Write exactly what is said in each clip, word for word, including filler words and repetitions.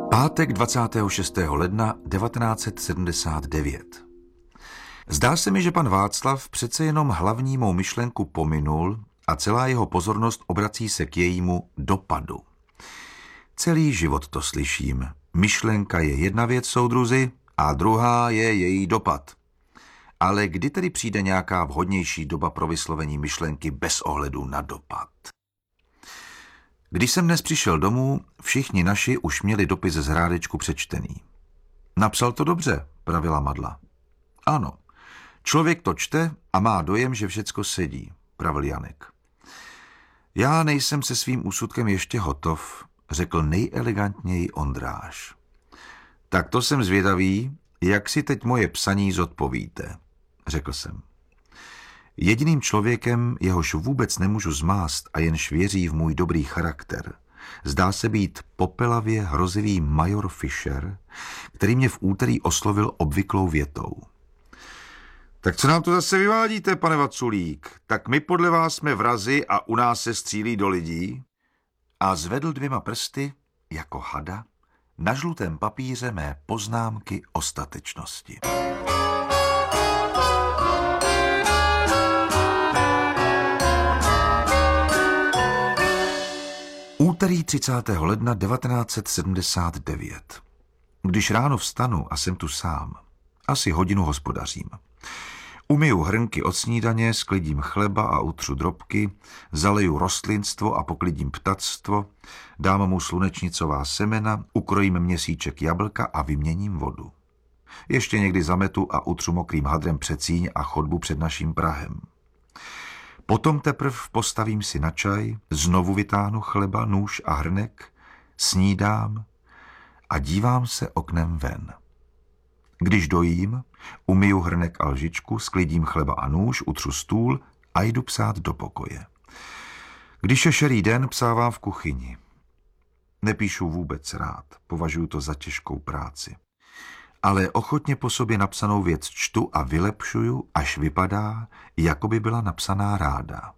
Pátek dvacátého šestého ledna devatenáct set sedmdesát devět. Zdá se mi, že pan Václav přece jenom hlavní mou myšlenku pominul a celá jeho pozornost obrací se k jejímu dopadu. Celý život to slyším. Myšlenka je jedna věc, soudruzi, a druhá je její dopad. Ale kdy tedy přijde nějaká vhodnější doba pro vyslovení myšlenky bez ohledu na dopad? Když jsem dnes přišel domů, všichni naši už měli dopis z Hrádečku přečtený. Napsal to dobře, pravila Madla. Ano, člověk to čte a má dojem, že všecko sedí, pravil Janek. Já nejsem se svým úsudkem ještě hotov, řekl nejelegantněji Ondráš. Tak to jsem zvědavý, jak si teď moje psaní zodpovíte, řekl jsem. Jediným člověkem, jehož vůbec nemůžu zmást a jenž věří v můj dobrý charakter, zdá se být popelavě hrozivý major Fischer, který mě v úterý oslovil obvyklou větou. Tak co nám to zase vyvádíte, pane Vaculík? Tak my podle vás jsme vrazi a u nás se střílí do lidí? A zvedl dvěma prsty, jako hada, na žlutém papíře mé poznámky o statečnosti. Úterý třicátého ledna devatenáct set sedmdesát devět. Když ráno vstanu a jsem tu sám, asi hodinu hospodařím. Umyju hrnky od snídaně, sklidím chleba a utřu drobky, zaleju rostlinstvo a poklidím ptactvo, dám mu slunečnicová semena, ukrojím měsíček jablka a vyměním vodu. Ještě někdy zametu a utřu mokrým hadrem předsíň a chodbu před naším prahem. Potom teprv postavím si na čaj, znovu vytáhnu chleba, nůž a hrnek, snídám a dívám se oknem ven. Když dojím, umyju hrnek a lžičku, sklidím chleba a nůž, utřu stůl a jdu psát do pokoje. Když je šerý den, psávám v kuchyni. Nepíšu vůbec rád, považuji to za těžkou práci. Ale ochotně po sobě napsanou věc čtu a vylepšuju, až vypadá, jako by byla napsaná ráda.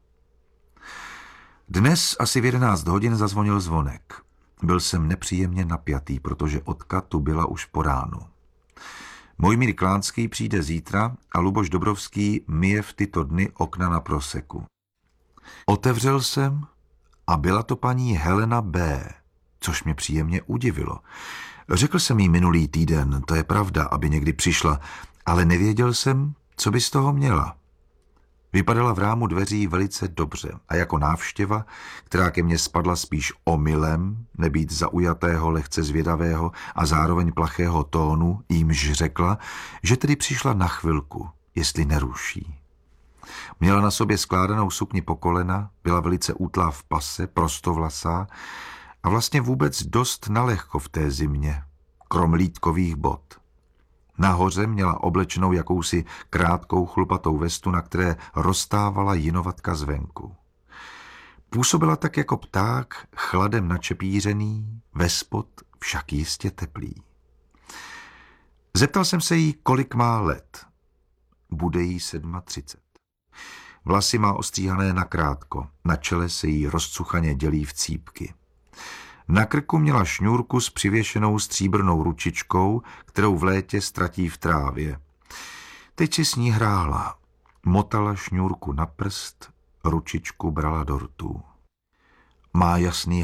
Dnes asi v jedenáct hodin zazvonil zvonek. Byl jsem nepříjemně napjatý, protože Otka tu byla už po ránu. Mojmír Klánský přijde zítra a Luboš Dobrovský myje v tyto dny okna na proseku. Otevřel jsem a byla to paní Helena B., což mě příjemně udivilo. Řekl jsem jí minulý týden, to je pravda, aby někdy přišla, ale nevěděl jsem, co by z toho měla. Vypadala v rámu dveří velice dobře a jako návštěva, která ke mně spadla spíš omylem, nebýt zaujatého, lehce zvědavého a zároveň plachého tónu, jímž řekla, že tedy přišla na chvilku, jestli neruší. Měla na sobě skládanou sukni po kolena, byla velice útlá v pase, prostovlasá a vlastně vůbec dost nalehko v té zimě, krom lítkových bot. Nahoře měla oblečenou jakousi krátkou chlupatou vestu, na které roztávala jinovatka zvenku. Působila tak jako pták, chladem načepířený, vespod však jistě teplý. Zeptal jsem se jí, kolik má let. Bude jí třicet sedm. Vlasy má ostříhané nakrátko, na čele se jí rozcuchaně dělí v cípky. Na krku měla šňůrku s přivěšenou stříbrnou ručičkou, kterou v létě ztratí v trávě. Teď si s ní hrála. Motala šňůrku na prst, ručičku brala do rtů. Má jasný